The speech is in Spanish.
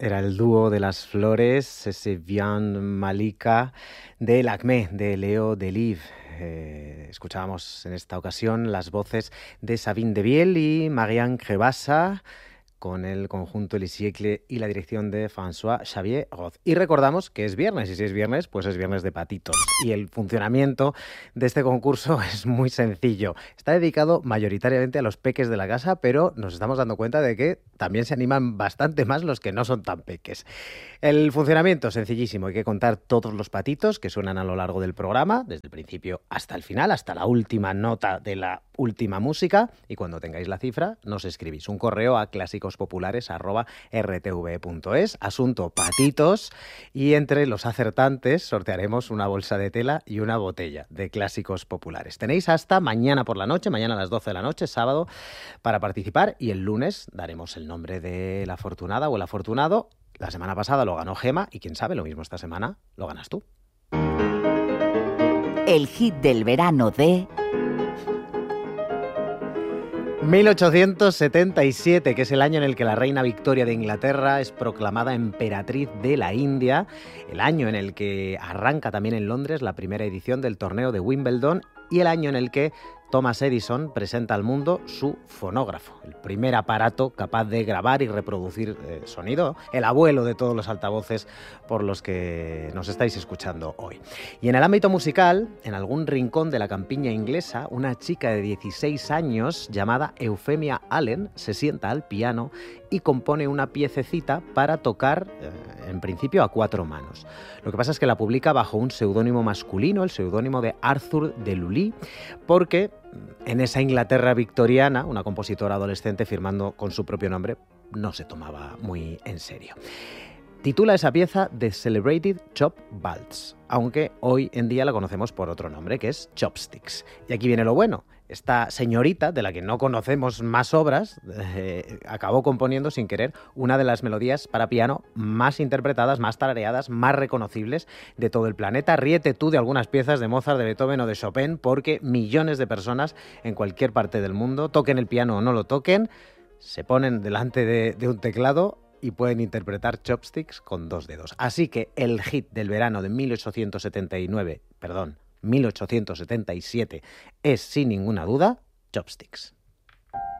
Era el dúo de las flores, ese Vian Malika de Acme, de Leo Delibes. Escuchábamos en esta ocasión las voces de Sabine Devielle y Marianne Crevassa, con el conjunto El Siecle y la dirección de François Xavier Roth. Y recordamos que es viernes, y si es viernes, pues es viernes de patitos. Y el funcionamiento de este concurso es muy sencillo. Está dedicado mayoritariamente a los peques de la casa, pero nos estamos dando cuenta de que también se animan bastante más los que no son tan peques. El funcionamiento es sencillísimo. Hay que contar todos los patitos que suenan a lo largo del programa, desde el principio hasta el final, hasta la última nota de la última música. Y cuando tengáis la cifra, nos escribís un correo a clásicos.populares@rtv.es, asunto patitos, y entre los acertantes sortearemos una bolsa de tela y una botella de Clásicos Populares. Tenéis hasta mañana por la noche, mañana a las 12 de la noche, sábado, para participar, y el lunes daremos el nombre de la afortunada o el afortunado. La semana pasada lo ganó Gema y quién sabe, lo mismo esta semana lo ganas tú. El hit del verano de 1877, que es el año en el que la reina Victoria de Inglaterra es proclamada emperatriz de la India, el año en el que arranca también en Londres la primera edición del torneo de Wimbledon y el año en el que Thomas Edison presenta al mundo su fonógrafo, el primer aparato capaz de grabar y reproducir sonido, el abuelo de todos los altavoces por los que nos estáis escuchando hoy. Y en el ámbito musical, en algún rincón de la campiña inglesa, una chica de 16 años llamada Euphemia Allen se sienta al piano y compone una piececita para tocar, en principio, a 4 manos. Lo que pasa es que la publica bajo un seudónimo masculino, el seudónimo de Arthur de Lully, porque en esa Inglaterra victoriana, una compositora adolescente firmando con su propio nombre no se tomaba muy en serio. Titula esa pieza The Celebrated Chop Waltz, aunque hoy en día la conocemos por otro nombre, que es Chopsticks. Y aquí viene lo bueno. Esta señorita, de la que no conocemos más obras, acabó componiendo sin querer una de las melodías para piano más interpretadas, más tarareadas, más reconocibles de todo el planeta. Ríete tú de algunas piezas de Mozart, de Beethoven o de Chopin, porque millones de personas en cualquier parte del mundo, toquen el piano o no lo toquen, se ponen delante de un teclado y pueden interpretar Chopsticks con 2 dedos. Así que el hit del verano de 1877 es, sin ninguna duda, Chopsticks.